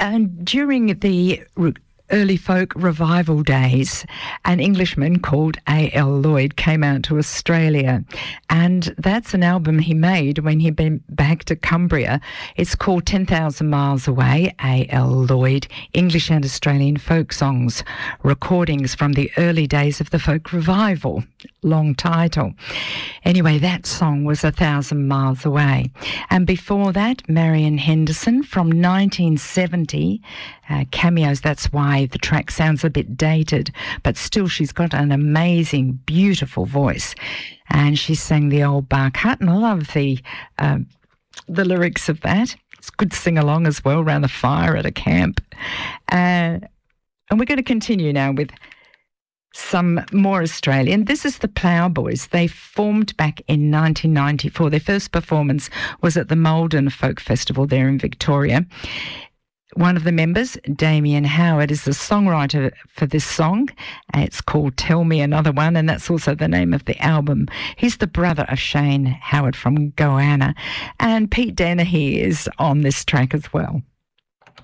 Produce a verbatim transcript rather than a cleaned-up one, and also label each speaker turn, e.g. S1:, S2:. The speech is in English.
S1: And during the re- early folk revival days, an Englishman called A L Lloyd came out to Australia, and that's an album he made when he'd been back to Cumbria. It's called ten thousand Miles Away, A L Lloyd, English and Australian Folk Songs, recordings from the early days of the folk revival. Long title. Anyway, that song was A Thousand Miles Away. And before that, Marian Henderson from nineteen seventy, uh, Cameos. That's why the track sounds a bit dated, but still she's got an amazing, beautiful voice. And she sang the old Bark Hut, and I love the, uh, the lyrics of that. It's good to sing along as well around the fire at a camp. Uh, and we're going to continue now with some more Australian. This is the Ploughboys. They formed back in nineteen ninety-four. Their first performance was at the Malden Folk Festival there in Victoria. One of the members, Damien Howard, is the songwriter for this song. It's called Tell Me Another One, and that's also the name of the album. He's the brother of Shane Howard from Goanna. And Pete Dennehy is on this track as well.